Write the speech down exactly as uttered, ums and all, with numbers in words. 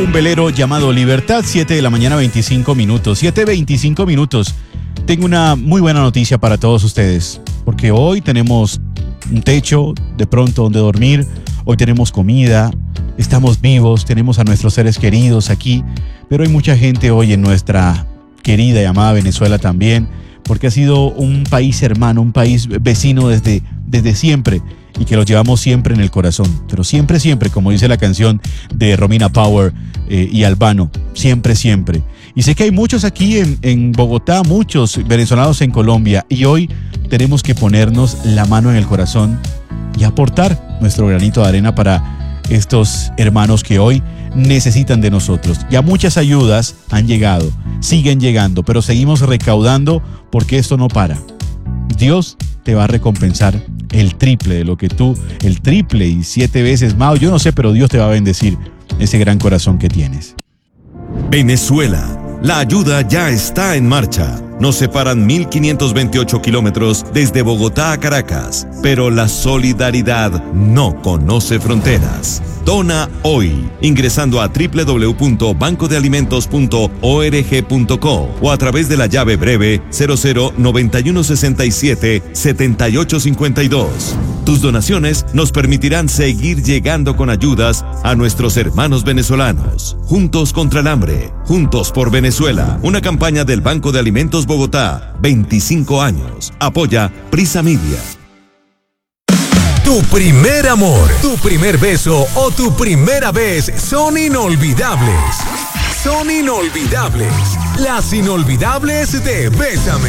un velero llamado Libertad, siete de la mañana, veinticinco minutos. siete veinticinco minutos. Tengo una muy buena noticia para todos ustedes, porque hoy tenemos un techo, de pronto donde dormir, hoy tenemos comida, estamos vivos, tenemos a nuestros seres queridos aquí, pero hay mucha gente hoy en nuestra querida y amada Venezuela también, porque ha sido un país hermano, un país vecino desde, desde siempre, y que lo llevamos siempre en el corazón, pero siempre, siempre, como dice la canción de Romina Power eh, y Albano, siempre, siempre. Y sé que hay muchos aquí en, en Bogotá, muchos venezolanos en Colombia, y hoy tenemos que ponernos la mano en el corazón y aportar nuestro granito de arena para estos hermanos que hoy necesitan de nosotros. Ya muchas ayudas han llegado, siguen llegando, pero seguimos recaudando porque esto no para. Dios te va a recompensar el triple de lo que tú, el triple y siete veces más, yo no sé, pero Dios te va a bendecir ese gran corazón que tienes. Venezuela, la ayuda ya está en marcha. Nos separan mil quinientos veintiocho kilómetros desde Bogotá a Caracas, pero la solidaridad no conoce fronteras. Dona hoy, ingresando a doble u doble u doble u punto banco de alimentos punto org punto co o a través de la llave breve cero cero noventa y uno sesenta y siete setenta y ocho cincuenta y dos. Tus donaciones nos permitirán seguir llegando con ayudas a nuestros hermanos venezolanos. Juntos contra el hambre, juntos por Venezuela. Una campaña del Banco de Alimentos Bogotá, veinticinco años. Apoya Prisa Media. Tu primer amor, tu primer beso o tu primera vez son inolvidables. Son inolvidables. Las inolvidables de Bésame.